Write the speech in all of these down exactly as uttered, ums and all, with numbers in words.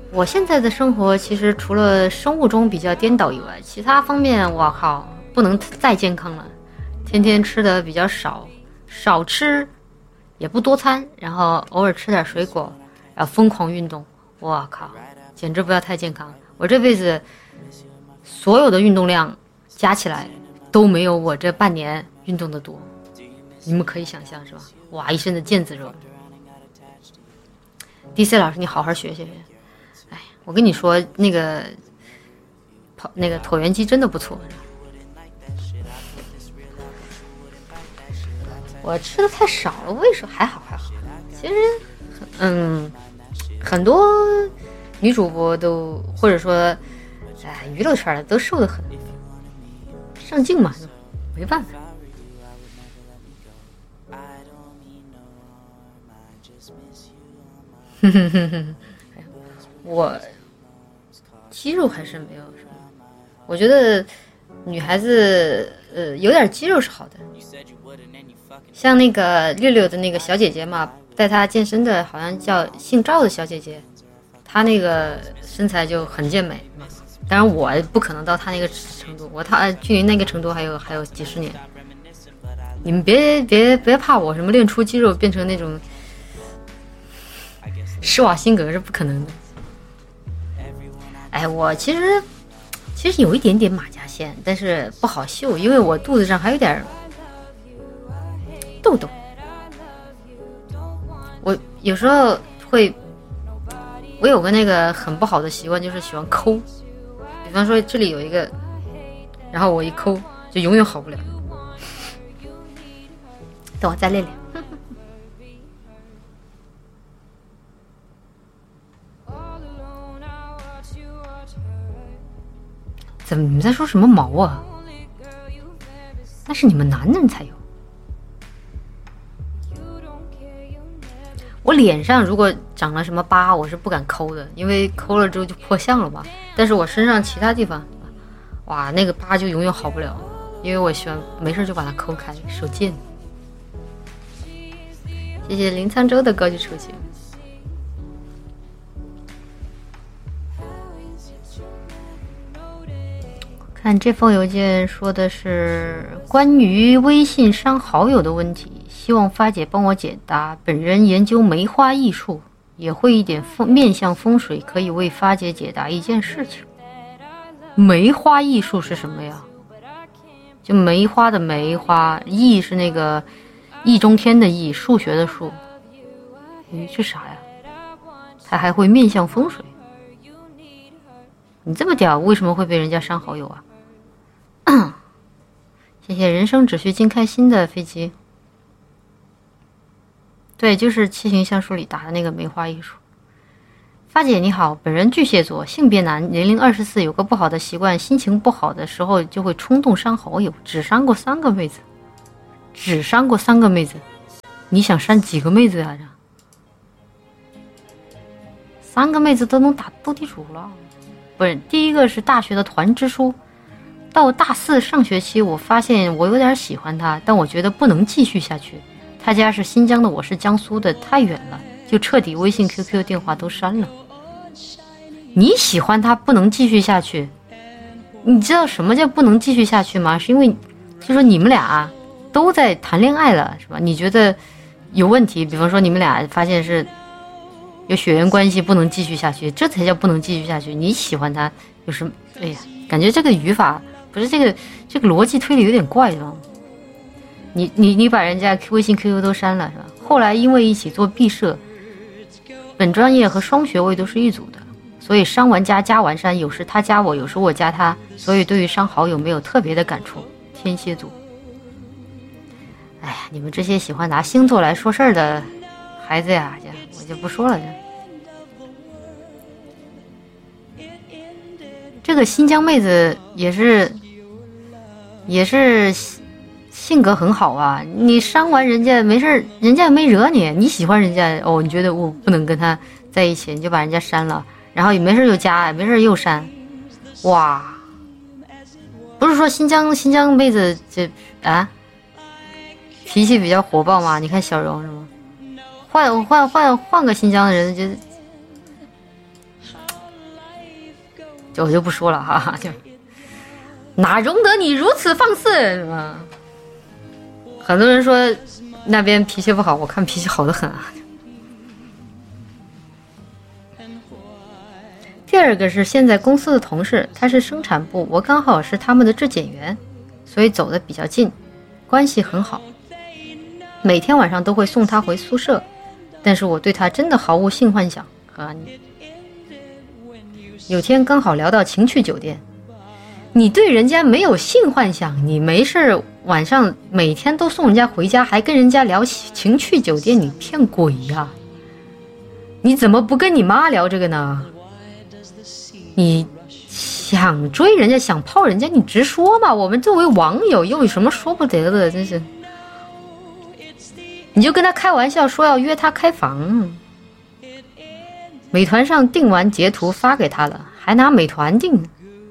我现在的生活其实除了生物钟比较颠倒以外，其他方面我靠不能再健康了，天天吃的比较少，少吃也不多餐，然后偶尔吃点水果，然后疯狂运动，我靠简直不要太健康。我这辈子所有的运动量加起来都没有我这半年运动的多，你们可以想象是吧？哇，一身的腱子肉。D C 老师你好好学学学，哎，我跟你说那个跑那个椭圆机真的不错。我吃的太少了，为什么？还好还好。其实，嗯，很多女主播都或者说，哎，娱乐圈的都瘦得很，上镜嘛，没办法。哼哼哼哼，我肌肉还是没有什么。我觉得女孩子呃有点肌肉是好的。像那个六六的那个小姐姐嘛，带她健身的好像叫姓赵的小姐姐，她那个身材就很健美嘛。当然我不可能到她那个程度，我她距离那个程度还有还有几十年。你们别别别怕我什么练出肌肉变成那种施瓦辛格是不可能的。哎，我其实其实有一点点马甲线，但是不好秀，因为我肚子上还有点痘痘。我有时候会，我有个那个很不好的习惯，就是喜欢抠。比方说这里有一个，然后我一抠就永远好不了。等我再练练。怎么你们在说什么毛啊？那是你们男人才有。我脸上如果长了什么疤，我是不敢抠的，因为抠了之后就破相了吧。但是我身上其他地方，哇，那个疤就永远好不了，因为我喜欢没事就把它抠开，手贱。谢谢林沧州的高级出行。看这封邮件说的是关于微信删好友的问题，希望发姐帮我解答。本人研究梅花艺术，也会一点风面向风水，可以为发姐解答一件事情。梅花艺术是什么呀？就梅花的梅花，艺是那个易中天的易，数学的数。咦，这啥呀？他还会面向风水？你这么屌，为什么会被人家删好友啊？谢谢人生只需尽开心的飞机。对，就是七情相书里打的那个梅花艺术。发姐你好，本人巨蟹座，性别男，年龄二十四，有个不好的习惯，心情不好的时候就会冲动删好友，只删过三个妹子，只删过三个妹子，你想删几个妹子呀？三个妹子都能打斗地主了。不是，第一个是大学的团支书，到大四上学期，我发现我有点喜欢他，但我觉得不能继续下去。他家是新疆的，我是江苏的，太远了，就彻底微信 Q Q 电话都删了。你喜欢他不能继续下去，你知道什么叫不能继续下去吗？是因为就说你们俩都在谈恋爱了，是吧？你觉得有问题，比方说你们俩发现是有血缘关系不能继续下去，这才叫不能继续下去。你喜欢他有什么？哎呀，感觉这个语法不是这个这个逻辑推理有点怪，是吧？你你你把人家微信 Q Q 都删了，是吧？后来因为一起做毕设，本专业和双学位都是一组的，所以删完加加完删，有时他加我，有时我加他，所以对于删好友没有特别的感触。天蝎座，哎呀，你们这些喜欢拿星座来说事儿的孩子呀，我就不说了。这个新疆妹子也是也是性格很好啊，你删完人家没事，人家也没惹你，你喜欢人家哦，你觉得我不能跟他在一起，你就把人家删了，然后也没事又加，没事又删。哇，不是说新疆新疆妹子这啊脾气比较火爆吗？你看小荣是吗？换换换换个新疆的人就就我就不说了哈，就哪容得你如此放肆，是吧？很多人说那边脾气不好，我看脾气好得很啊。第二个是现在公司的同事，他是生产部，我刚好是他们的质检员，所以走得比较近，关系很好。每天晚上都会送他回宿舍，但是我对他真的毫无性幻想和你。有天刚好聊到情趣酒店，你对人家没有性幻想，你没事晚上每天都送人家回家，还跟人家聊情趣酒店，你骗鬼呀、啊！你怎么不跟你妈聊这个呢？你想追人家想泡人家你直说嘛，我们作为网友又有什么说不得的，真是。你就跟他开玩笑说要约他开房，美团上订完截图发给他了，还拿美团订。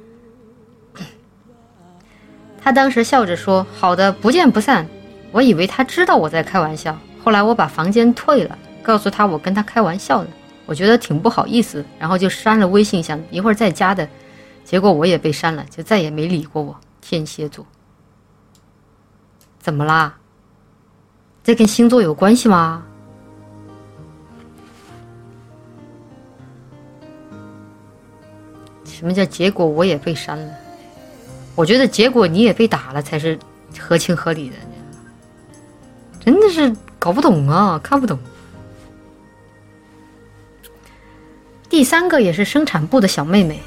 他当时笑着说好的，不见不散。我以为他知道我在开玩笑，后来我把房间退了，告诉他我跟他开玩笑的，我觉得挺不好意思，然后就删了微信，想一会儿再加的，结果我也被删了，就再也没理过我。天蝎座怎么啦？这跟星座有关系吗？什么叫结果我也被删了？我觉得结果你也被打了才是合情合理的，真的是搞不懂啊，看不懂。第三个也是生产部的小妹妹，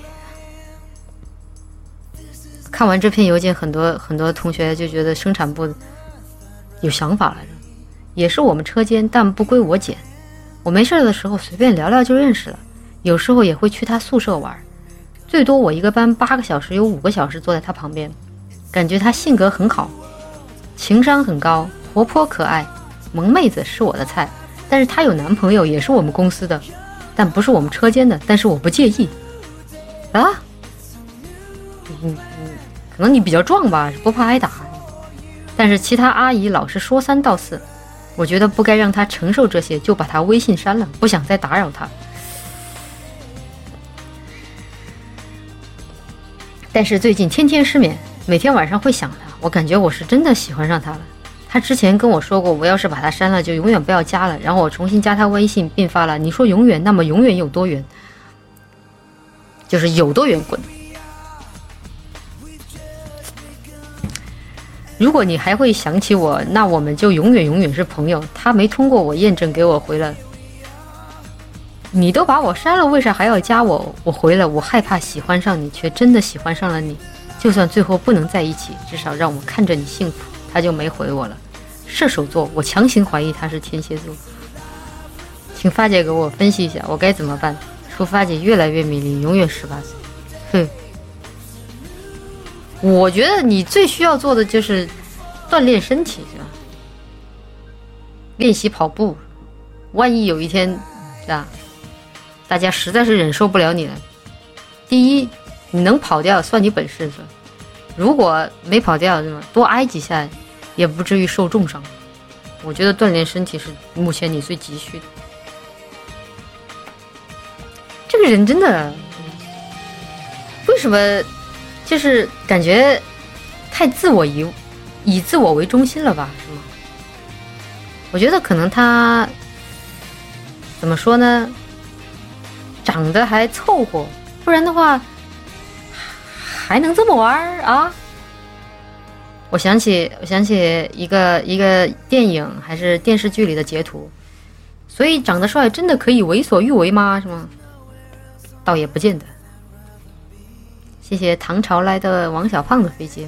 看完这篇邮件，很多很多同学就觉得生产部有想法来着，也是我们车间，但不归我捡。我没事的时候随便聊聊就认识了，有时候也会去他宿舍玩，最多我一个班八个小时，有五个小时坐在他旁边，感觉他性格很好，情商很高，活泼可爱，萌妹子是我的菜。但是她有男朋友，也是我们公司的，但不是我们车间的，但是我不介意啊。嗯嗯，可能你比较壮吧，不怕挨打。但是其他阿姨老是说三道四，我觉得不该让她承受这些，就把她微信删了，不想再打扰她。但是最近天天失眠，每天晚上会想她，我感觉我是真的喜欢上她了。她之前跟我说过，我要是把她删了就永远不要加了，然后我重新加她微信并发了，你说永远，那么永远有多远？就是有多远滚。如果你还会想起我，那我们就永远永远是朋友。他没通过我验证给我回了，你都把我删了，为啥还要加我？我回了，我害怕喜欢上你，却真的喜欢上了你。就算最后不能在一起，至少让我看着你幸福。他就没回我了。射手座，我强行怀疑他是天蝎座。请发姐给我分析一下，我该怎么办？祝发姐越来越美丽，永远十八岁。哼。我觉得你最需要做的就是锻炼身体，是吧？练习跑步，万一有一天，是吧？大家实在是忍受不了你了，第一，你能跑掉算你本事，是吧？如果没跑掉，是吧？多挨几下，也不至于受重伤。我觉得锻炼身体是目前你最急需的。这个人真的，为什么？就是感觉太自我以以自我为中心了吧，是吗？我觉得可能他怎么说呢，长得还凑合，不然的话还能这么玩啊？我想起我想起一个一个电影还是电视剧里的截图，所以长得帅真的可以为所欲为吗？是吗？倒也不见得。谢谢唐朝来的王小胖的飞机。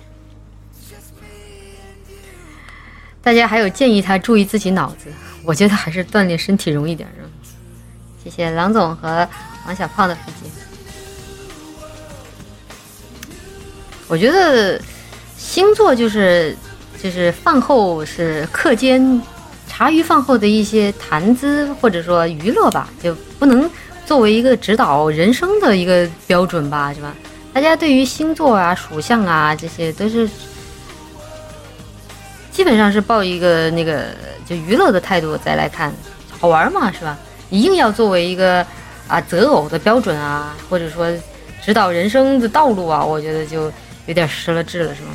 大家还有建议他注意自己脑子，我觉得还是锻炼身体容易点。谢谢郎总和王小胖的飞机。我觉得星座就是就是饭后是课间茶余饭后的一些谈资或者说娱乐吧，就不能作为一个指导人生的一个标准吧，是吧？大家对于星座啊、属相啊这些都是基本上是抱一个那个就娱乐的态度再来看，好玩嘛，是吧？一定要作为一个啊择偶的标准啊，或者说指导人生的道路啊，我觉得就有点失了智了，是吗？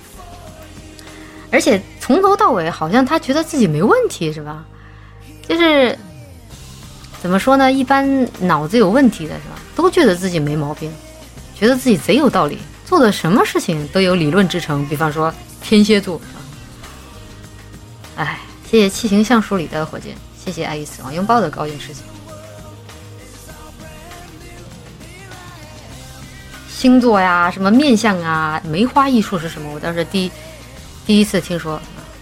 而且从头到尾好像他觉得自己没问题，是吧？就是怎么说呢，一般脑子有问题的是吧，都觉得自己没毛病，觉得自己贼有道理，做的什么事情都有理论支撑。比方说天蝎座，哎，谢谢七形橡树里的火箭，谢谢爱与死亡拥抱的高远事情。星座呀，什么面相啊，梅花艺术是什么？我倒是第第一次听说。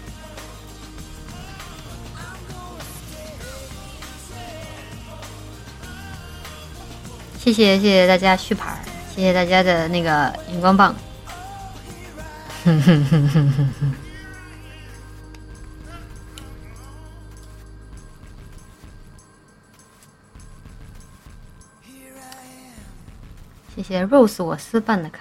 谢谢谢谢大家续牌，谢谢大家的那个荧光棒。哼哼哼哼哼哼。谢谢 Rose 我司办的卡。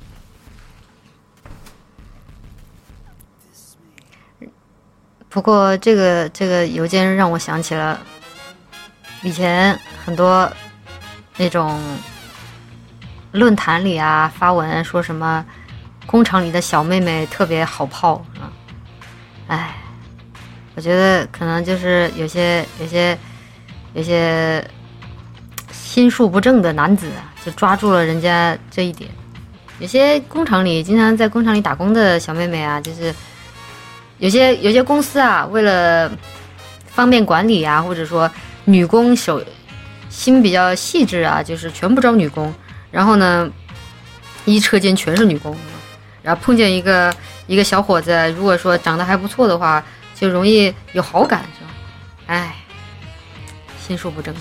不过这个这个邮件让我想起了以前很多那种论坛里啊发文说什么工厂里的小妹妹特别好泡啊，哎，我觉得可能就是有些有些有些心术不正的男子啊，就抓住了人家这一点。有些工厂里经常在工厂里打工的小妹妹啊，就是有些有些公司啊，为了方便管理啊，或者说女工手心比较细致啊，就是全部招女工，然后呢一车间全是女工，然后碰见一个一个小伙子，如果说长得还不错的话，就容易有好感，是吧？哎，心术不正。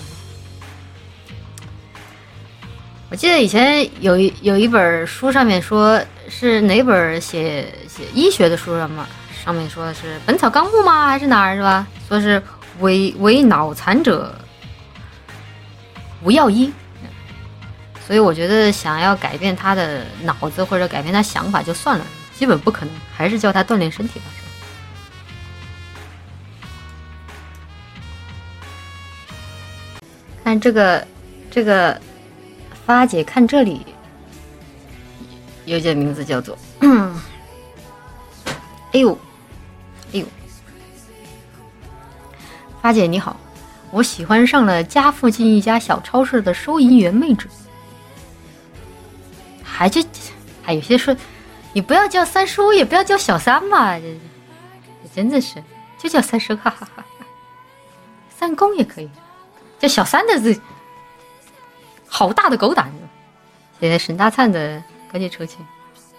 我记得以前有一有一本书上面说是哪本写写医学的书上嘛，上面说的是《本草纲目》吗？还是哪儿是吧？说是为为脑残者无药医，所以我觉得想要改变他的脑子或者改变他想法就算了，基本不可能，还是叫他锻炼身体吧。看这个这个。发姐看这里，有件名字叫做，哎呦，哎呦，发姐你好，我喜欢上了家附近一家小超市的收银员妹纸，还就还有些说，你不要叫三叔，也不要叫小三嘛，这真的是就叫三叔，哈哈哈，三公也可以，叫小三的字。好大的狗胆！谢谢沈大灿的感谢车情。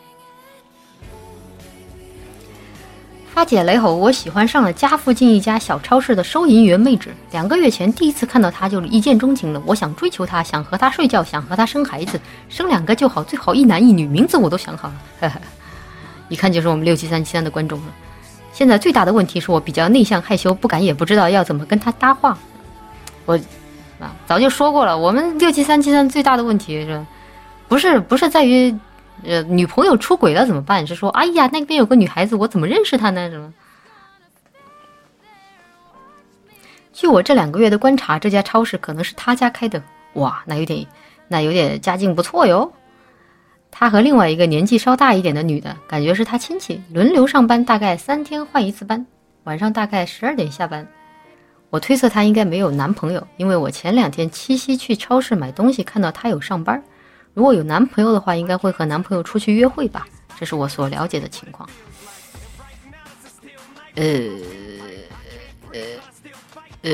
发姐雷吼，我喜欢上了家附近一家小超市的收银员妹纸。两个月前第一次看到她就一见钟情了，我想追求她，想和她睡觉，想和她生孩子，生两个就好，最好一男一女，名字我都想好了。呵呵，一看就是我们六七三七三的观众了。现在最大的问题是我比较内向害羞，不敢也不知道要怎么跟她搭话。我。啊，早就说过了，我们六七三七三最大的问题是，不是不是在于，呃，女朋友出轨了怎么办？是说，哎呀，那边有个女孩子，我怎么认识她呢？什么？据我这两个月的观察，这家超市可能是他家开的。哇，那有点，那有点家境不错哟。他和另外一个年纪稍大一点的女的，感觉是他亲戚，轮流上班，大概三天换一次班，晚上大概十二点下班。我推测她应该没有男朋友，因为我前两天七夕去超市买东西，看到她有上班。如果有男朋友的话，应该会和男朋友出去约会吧，这是我所了解的情况。呃呃呃，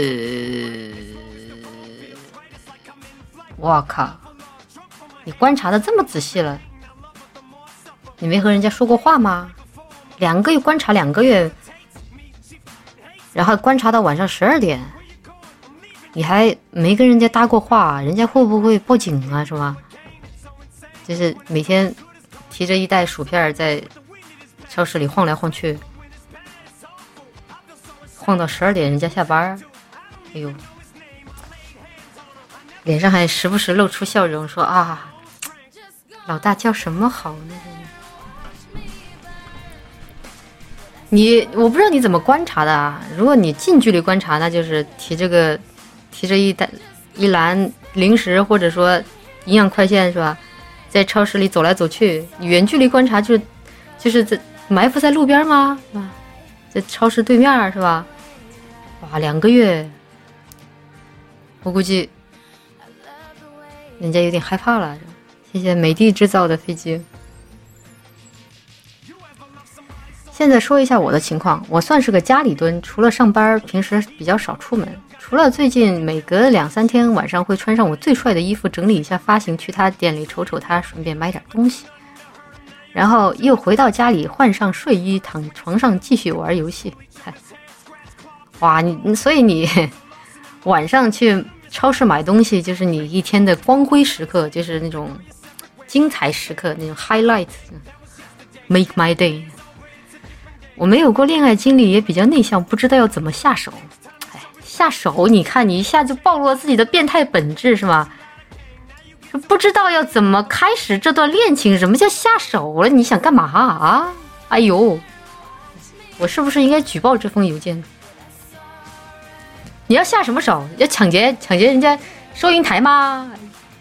我靠，你观察的这么仔细了，你没和人家说过话吗？两个月观察两个月。然后观察到晚上十二点，你还没跟人家搭过话，人家会不会报警啊？是吧？就是每天提着一袋薯片在超市里晃来晃去，晃到十二点，人家下班。哎呦，脸上还时不时露出笑容，说啊，老大叫什么好呢？你我不知道你怎么观察的啊？如果你近距离观察，那就是提这个提着一袋一篮零食，或者说营养快线是吧？ 在超市里走来走去，远距离观察就是就是在埋伏在路边吗？是吧？在超市对面是吧？哇，两个月，我估计人家有点害怕了。谢谢美的制造的飞机。现在说一下我的情况，我算是个家里蹲，除了上班，平时比较少出门。除了最近每隔两三天晚上会穿上我最帅的衣服，整理一下发型，去他店里瞅瞅他，顺便买点东西。然后又回到家里，换上睡衣，躺床上继续玩游戏。哇，你所以你晚上去超市买东西，就是你一天的光辉时刻，就是那种精彩时刻，那种 highlight，make my day。我没有过恋爱经历，也比较内向，不知道要怎么下手。哎，下手，你看你一下就暴露了自己的变态本质是吗？不知道要怎么开始这段恋情，什么叫下手了？你想干嘛啊？哎呦，我是不是应该举报这封邮件？你要下什么手？要抢劫抢劫人家收银台吗？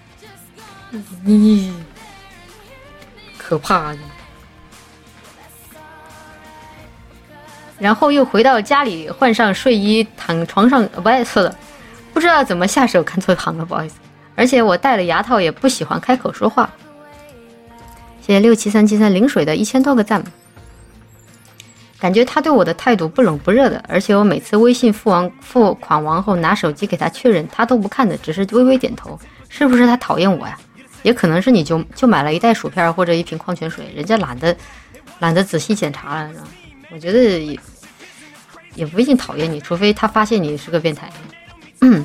你可怕！然后又回到家里，换上睡衣，躺床上，不爱错了，不知道怎么下手，看错行了，不好意思。而且我戴了牙套，也不喜欢开口说话。谢谢六七三七三零水的一千多个赞。感觉他对我的态度不冷不热的，而且我每次微信付完付款完后拿手机给他确认，他都不看的，只是微微点头。是不是他讨厌我呀？也可能是你就就买了一袋薯片或者一瓶矿泉水，人家懒得懒得仔细检查了，是吧？我觉得也也不一定讨厌你，除非他发现你是个变态。嗯，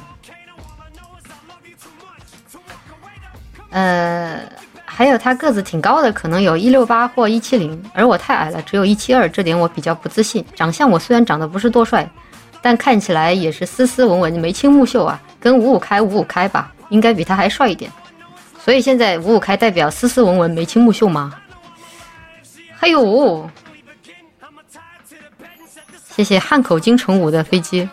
呃，还有他个子挺高的，可能有一六八或一七零，而我太矮了，只有一七二，这点我比较不自信。长相我虽然长得不是多帅，但看起来也是斯斯文文、眉清目秀啊，跟五五开五五开吧，应该比他还帅一点。所以现在五五开代表斯斯文文、眉清目秀吗？还有。谢谢汉口京城五的飞机。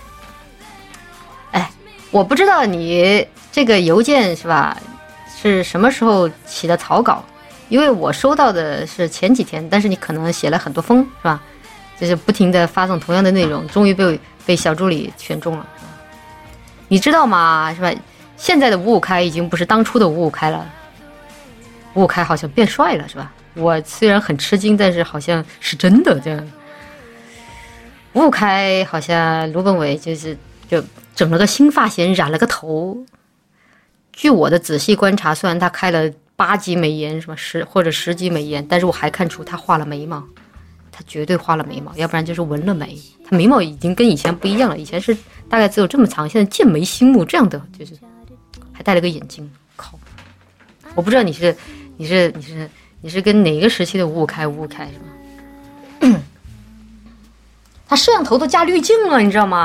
哎，我不知道你这个邮件是吧，是什么时候起的草稿？因为我收到的是前几天，但是你可能写了很多封是吧？就是不停的发送同样的内容，终于被被小助理选中了，是吧？你知道吗？是吧？现在的五五开已经不是当初的五五开了，五五开好像变帅了，是吧？我虽然很吃惊，但是好像是真的这样。五五开好像卢本伟就是就整了个新发型，染了个头。据我的仔细观察，虽然他开了八级美颜什么十或者十级美颜，但是我还看出他画了眉毛，他绝对画了眉毛，要不然就是纹了眉。他眉毛已经跟以前不一样了，以前是大概只有这么长，现在剑眉星目这样的，就是还戴了个眼镜。靠，我不知道你是你是你是你是跟哪个时期的五五开五五开是吗？他摄像头都加滤镜了，你知道吗？